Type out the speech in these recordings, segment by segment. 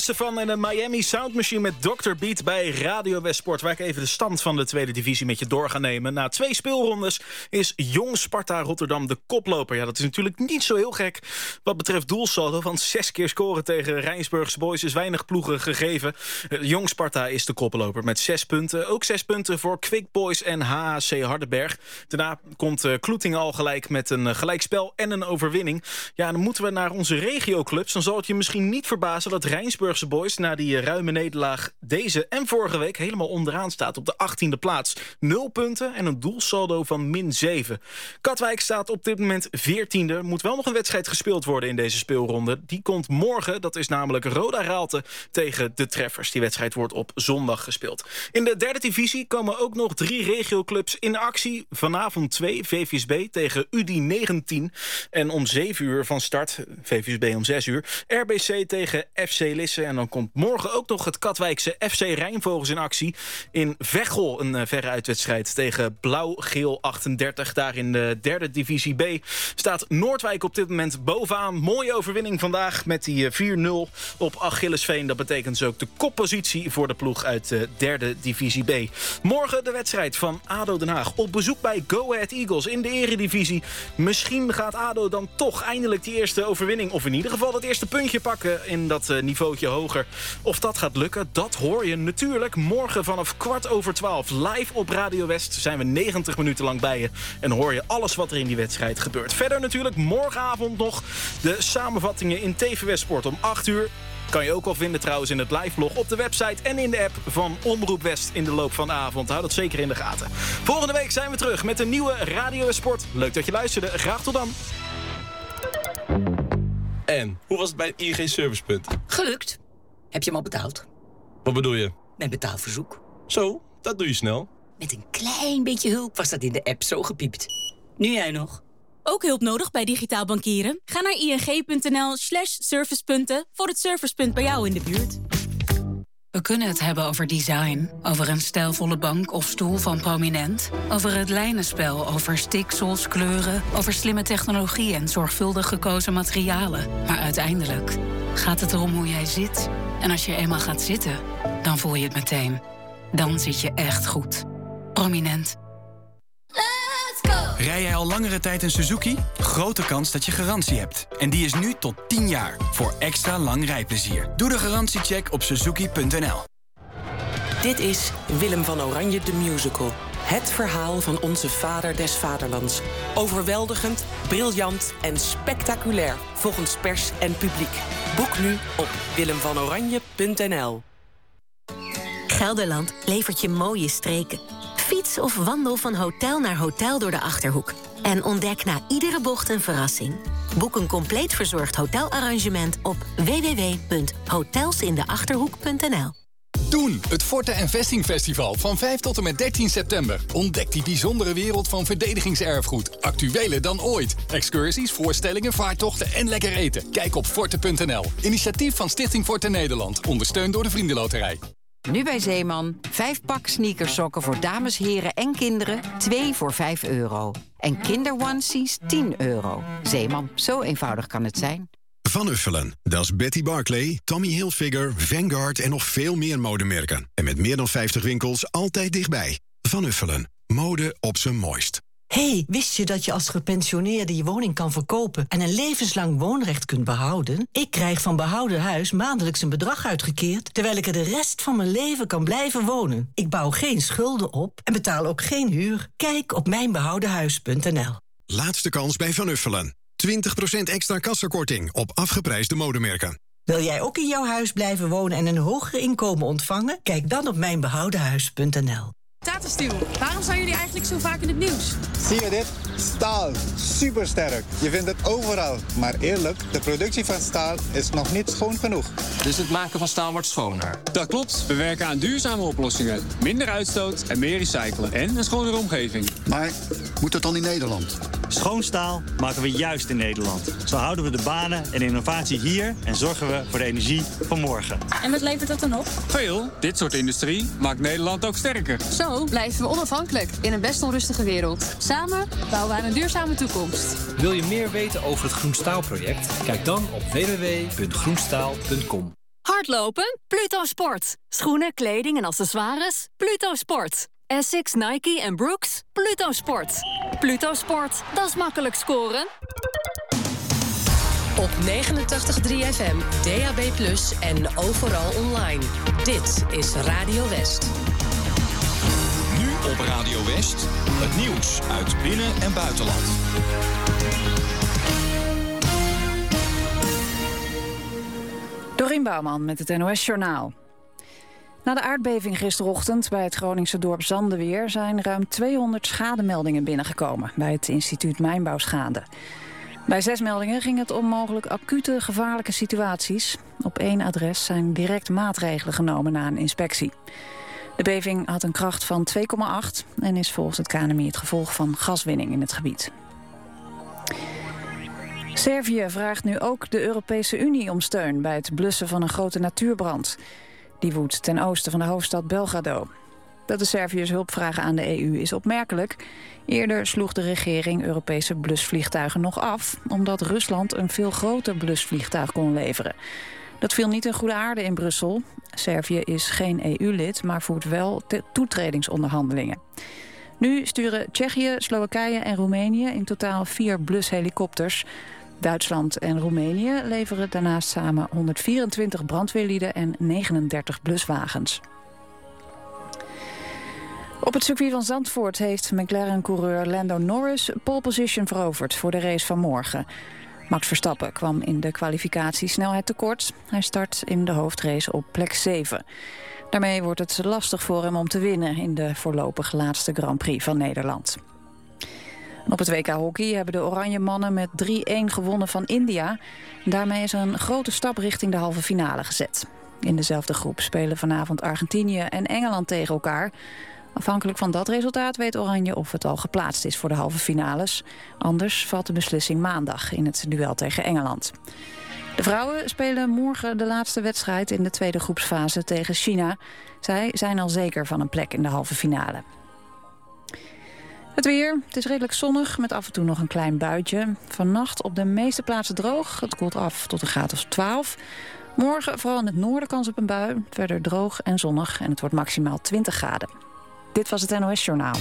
Stefan en de Miami Sound Machine met Dr. Beat bij Radio Westsport, waar ik even de stand van de tweede divisie met je door ga nemen. Na 2 speelrondes is Jong Sparta Rotterdam de koploper. Ja, dat is natuurlijk niet zo heel gek wat betreft doelsaldo, want 6 keer scoren tegen Rijnsburgse Boys is weinig ploegen gegeven. Jong Sparta is de koploper met 6 punten. Ook 6 punten voor Quick Boys en HHC Hardenberg. Daarna komt Kloeting al gelijk met een gelijkspel en een overwinning. Ja, dan moeten we naar onze regioclubs. Dan zal het je misschien niet verbazen dat Rijnsburgse Boys na die ruime nederlaag deze en vorige week helemaal onderaan staat op de 18e plaats. 0 punten en een doelsaldo van -7. Katwijk staat op dit moment 14e. Moet wel nog een wedstrijd gespeeld worden in deze speelronde. Die komt morgen. Dat is namelijk Roda Raalte tegen de Treffers. Die wedstrijd wordt op zondag gespeeld. In de derde divisie komen ook nog 3 regioclubs in actie. Vanavond 2 VVSB tegen UD19. En om 7 uur van start, VVSB om 6 uur, RBC tegen FC Lisse. En dan komt morgen ook nog het Katwijkse FC Rijnvogels in actie. In Veghel een verre uitwedstrijd tegen Blauw-Geel 38. Daar in de derde divisie B staat Noordwijk op dit moment bovenaan. Mooie overwinning vandaag met die 4-0 op Achillesveen. Dat betekent dus ook de koppositie voor de ploeg uit de derde divisie B. Morgen de wedstrijd van ADO Den Haag op bezoek bij Go Ahead Eagles in de eredivisie. Misschien gaat ADO dan toch eindelijk die eerste overwinning, of in ieder geval dat eerste puntje pakken in dat niveautje hoger. Of dat gaat lukken, dat hoor je natuurlijk morgen vanaf 11:15 live op Radio West. Zijn we 90 minuten lang bij je en hoor je alles wat er in die wedstrijd gebeurt. Verder natuurlijk morgenavond nog de samenvattingen in TV Westsport om 8 uur. Kan je ook al vinden trouwens in het liveblog op de website en in de app van Omroep West in de loop van de avond. Hou dat zeker in de gaten. Volgende week zijn we terug met een nieuwe Radio Westsport. Leuk dat je luisterde. Graag tot dan. En, hoe was het bij het ING Servicepunt? Gelukt. Heb je hem al betaald? Wat bedoel je? Mijn betaalverzoek. Zo, dat doe je snel. Met een klein beetje hulp was dat in de app zo gepiept. Nu jij nog. Ook hulp nodig bij digitaal bankieren? Ga naar ing.nl/servicepunten voor het servicepunt bij jou in de buurt. We kunnen het hebben over design, over een stijlvolle bank of stoel van Prominent, over het lijnenspel, over stiksels, kleuren, over slimme technologie en zorgvuldig gekozen materialen. Maar uiteindelijk gaat het erom hoe jij zit. En als je eenmaal gaat zitten, dan voel je het meteen. Dan zit je echt goed. Prominent. Rij jij al langere tijd een Suzuki? Grote kans dat je garantie hebt. En die is nu tot 10 jaar. Voor extra lang rijplezier. Doe de garantiecheck op suzuki.nl. Dit is Willem van Oranje de Musical. Het verhaal van onze vader des vaderlands. Overweldigend, briljant en spectaculair. Volgens pers en publiek. Boek nu op willemvanoranje.nl. Gelderland levert je mooie streken. Fiets of wandel van hotel naar hotel door de Achterhoek. En ontdek na iedere bocht een verrassing. Boek een compleet verzorgd hotelarrangement op www.hotelsindeachterhoek.nl. Doen, het Forte & Vesting Festival van 5 tot en met 13 september. Ontdek die bijzondere wereld van verdedigingserfgoed. Actueler dan ooit. Excursies, voorstellingen, vaartochten en lekker eten. Kijk op forte.nl. Initiatief van Stichting Forte Nederland. Ondersteund door de Vriendenloterij. Nu bij Zeeman, 5 pak sneakersokken voor dames, heren en kinderen, 2 voor €5. En kinderonesies, €10. Zeeman, zo eenvoudig kan het zijn. Van Uffelen, dat is Betty Barclay, Tommy Hilfiger, Vanguard en nog veel meer modemerken. En met meer dan 50 winkels altijd dichtbij. Van Uffelen, mode op zijn mooist. Hey, wist je dat je als gepensioneerde je woning kan verkopen en een levenslang woonrecht kunt behouden? Ik krijg van Behouden Huis maandelijks een bedrag uitgekeerd, terwijl ik er de rest van mijn leven kan blijven wonen. Ik bouw geen schulden op en betaal ook geen huur. Kijk op mijnbehoudenhuis.nl. Laatste kans bij Van Uffelen. 20% extra kassakorting op afgeprijsde modemerken. Wil jij ook in jouw huis blijven wonen en een hoger inkomen ontvangen? Kijk dan op mijnbehoudenhuis.nl. Tata Steel, waarom zijn jullie eigenlijk zo vaak in het nieuws? Zie je dit? Staal. Supersterk. Je vindt het overal. Maar eerlijk, de productie van staal is nog niet schoon genoeg. Dus het maken van staal wordt schoner? Dat klopt. We werken aan duurzame oplossingen. Minder uitstoot en meer recyclen. En een schonere omgeving. Maar moet dat dan in Nederland? Schoon staal maken we juist in Nederland. Zo houden we de banen en innovatie hier en zorgen we voor de energie van morgen. En wat levert dat dan op? Veel. Dit soort industrie maakt Nederland ook sterker. Zo blijven we onafhankelijk in een best onrustige wereld. Samen bouwen we aan een duurzame toekomst. Wil je meer weten over het Groen Staal project? Kijk dan op www.groenstaal.com. Hardlopen? Pluto Sport. Schoenen, kleding en accessoires? Pluto Sport. Essex, Nike en Brooks? Pluto Sport. Pluto Sport, dat is makkelijk scoren. Op 89.3 FM, DAB+ en overal online. Dit is Radio West. Nu op Radio West, het nieuws uit binnen- en buitenland. Dorien Bouwman met het NOS-journaal. Na de aardbeving gisterochtend bij het Groningse dorp Zandeweer zijn ruim 200 schademeldingen binnengekomen bij het instituut Mijnbouwschade. Bij 6 meldingen ging het om mogelijk acute gevaarlijke situaties. Op 1 adres zijn direct maatregelen genomen na een inspectie. De beving had een kracht van 2,8 en is volgens het KNMI het gevolg van gaswinning in het gebied. Servië vraagt nu ook de Europese Unie om steun bij het blussen van een grote natuurbrand. Die woedt ten oosten van de hoofdstad Belgrado. Dat de Serviërs hulp vragen aan de EU is opmerkelijk. Eerder sloeg de regering Europese blusvliegtuigen nog af, omdat Rusland een veel groter blusvliegtuig kon leveren. Dat viel niet in goede aarde in Brussel. Servië is geen EU-lid, maar voert wel toetredingsonderhandelingen. Nu sturen Tsjechië, Slowakije en Roemenië in totaal 4 blushelikopters. Duitsland en Roemenië leveren daarnaast samen 124 brandweerlieden en 39 bluswagens. Op het circuit van Zandvoort heeft McLaren-coureur Lando Norris pole position veroverd voor de race van morgen. Max Verstappen kwam in de kwalificatie snelheid tekort. Hij start in de hoofdrace op plek 7. Daarmee wordt het lastig voor hem om te winnen in de voorlopig laatste Grand Prix van Nederland. Op het WK Hockey hebben de Oranje Mannen met 3-1 gewonnen van India. Daarmee is er een grote stap richting de halve finale gezet. In dezelfde groep spelen vanavond Argentinië en Engeland tegen elkaar. Afhankelijk van dat resultaat weet Oranje of het al geplaatst is voor de halve finales. Anders valt de beslissing maandag in het duel tegen Engeland. De vrouwen spelen morgen de laatste wedstrijd in de tweede groepsfase tegen China. Zij zijn al zeker van een plek in de halve finale. Het weer. Het is redelijk zonnig met af en toe nog een klein buitje. Vannacht op de meeste plaatsen droog. Het koelt af tot een graad of 12. Morgen vooral in het noorden kans op een bui. Verder droog en zonnig en het wordt maximaal 20 graden. Dit was het NOS-journaal.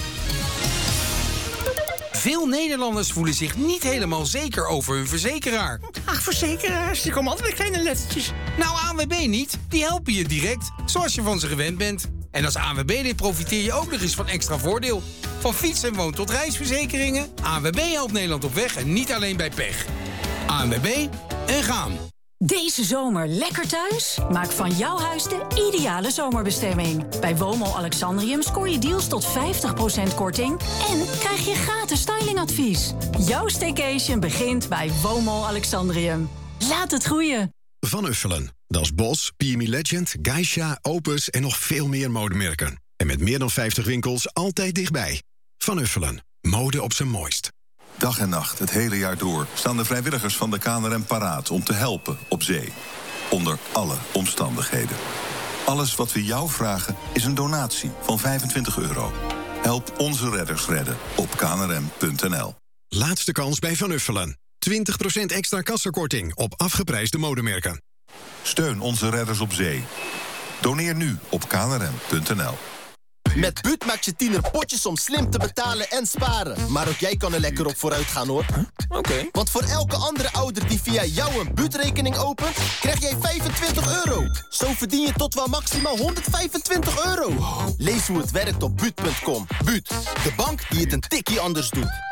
Veel Nederlanders voelen zich niet helemaal zeker over hun verzekeraar. Ach, verzekeraars, die komen altijd met kleine lettertjes. Nou, ANWB niet. Die helpen je direct, zoals je van ze gewend bent. En als ANWB-lid profiteer je ook nog eens van extra voordeel. Van fiets- en woon- tot reisverzekeringen. ANWB helpt Nederland op weg en niet alleen bij pech. ANWB en gaan. Deze zomer lekker thuis? Maak van jouw huis de ideale zomerbestemming. Bij Womo Alexandrium scoor je deals tot 50% korting... en krijg je gratis stylingadvies. Jouw staycation begint bij Womo Alexandrium. Laat het groeien. Van Uffelen. Dat is Bos, PME Legend, Geisha, Opus en nog veel meer modemerken. En met meer dan 50 winkels altijd dichtbij. Van Uffelen. Mode op zijn mooist. Dag en nacht, het hele jaar door, staan de vrijwilligers van de KNRM paraat om te helpen op zee. Onder alle omstandigheden. Alles wat we jou vragen is een donatie van €25. Help onze redders redden op knrm.nl. Laatste kans bij Van Uffelen. 20% extra kassakorting op afgeprijsde modemerken. Steun onze redders op zee. Doneer nu op knrm.nl. Met Buut maakt je tiener potjes om slim te betalen en sparen. Maar ook jij kan er lekker op vooruit gaan, hoor. Oké. Want voor elke andere ouder die via jou een Buut-rekening opent, krijg jij €25. Zo verdien je tot wel maximaal €125. Lees hoe het werkt op Buut.com. Buut, de bank die het een tikkie anders doet.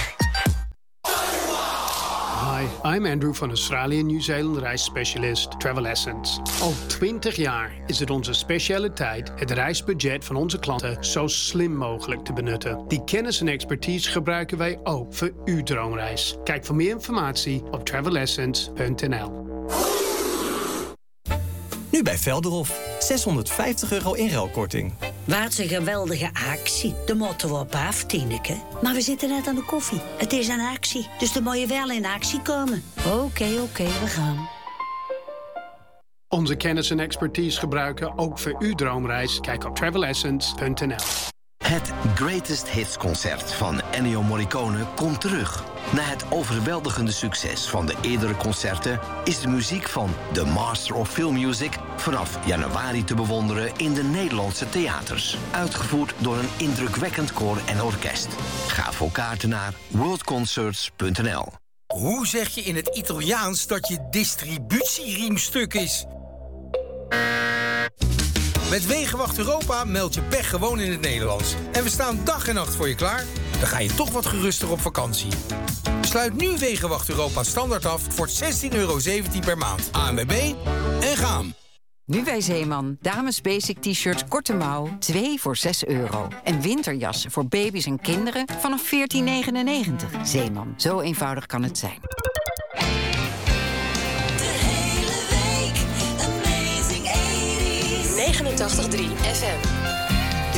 Hi, I'm Andrew van Australië Nieuw-Zeeland reisspecialist Travel Essence. Al 20 jaar is het onze specialiteit het reisbudget van onze klanten zo slim mogelijk te benutten. Die kennis en expertise gebruiken wij ook voor uw droomreis. Kijk voor meer informatie op travelessence.nl. Nu bij Velderhof. €650 inruilkorting. Wat een geweldige actie. De moeten we op af, Tineke. Maar we zitten net aan de koffie. Het is een actie, dus dan moet je wel in actie komen. Oké, we gaan. Onze kennis en expertise gebruiken ook voor uw droomreis. Kijk op travelessence.nl. Het Greatest Hits concert van Ennio Morricone komt terug. Na het overweldigende succes van de eerdere concerten is de muziek van The Master of Film Music vanaf januari te bewonderen in de Nederlandse theaters. Uitgevoerd door een indrukwekkend koor en orkest. Ga voor kaarten naar worldconcerts.nl. Hoe zeg je in het Italiaans dat je distributieriemstuk is? Met Wegenwacht Europa meld je pech gewoon in het Nederlands. En we staan dag en nacht voor je klaar. Dan ga je toch wat geruster op vakantie. Sluit nu Wegenwacht Europa standaard af voor €16,17 per maand. ANWB en gaan. Nu bij Zeeman. Dames basic t-shirts korte mouw, 2 voor €6. En winterjassen voor baby's en kinderen vanaf €14,99. Zeeman, zo eenvoudig kan het zijn. 89.3 FM.